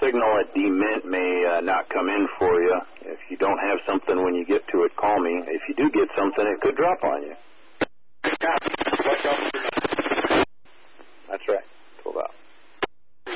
signal at D-Mint may not come in for you. If you don't have something when you get to it, call me. If you do get something, it could drop on you. That's right.